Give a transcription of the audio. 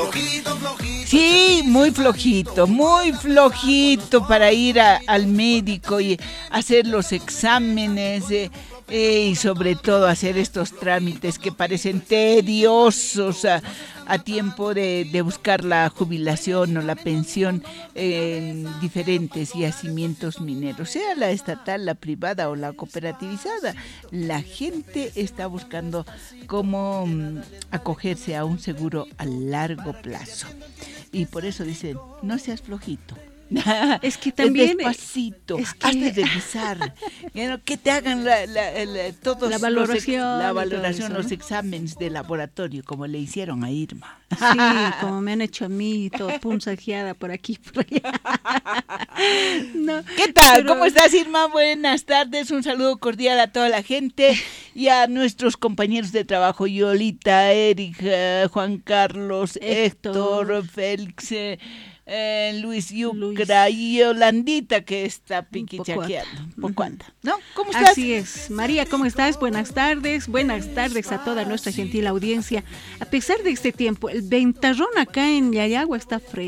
Sí, muy flojito para ir al médico y hacer los exámenes y sobre todo hacer estos trámites que parecen tediosos a tiempo de buscar la jubilación o la pensión en diferentes yacimientos mineros, sea la estatal, la privada o la cooperativizada. La gente está buscando cómo acogerse a un seguro a largo plazo. Y por eso dicen, no seas flojito. Es que también despacito, has de revisar, que te hagan todos la valoración, los exámenes de laboratorio, como le hicieron a Irma. Sí, como me han hecho a mí, todo punzajeada por aquí, por allá. No, ¿qué tal? ¿Cómo estás, Irma? Buenas tardes, un saludo cordial a toda la gente y a nuestros compañeros de trabajo, Yolita, Eric, Juan Carlos, Héctor, Félix, Luis Yucra y Yolandita, que está piquichaqueando. Poco anda, ¿no? ¿Cómo estás? Así es. María, ¿cómo estás? Buenas tardes a toda nuestra gentil audiencia. A pesar de este tiempo, el ventarrón acá en Yayagua está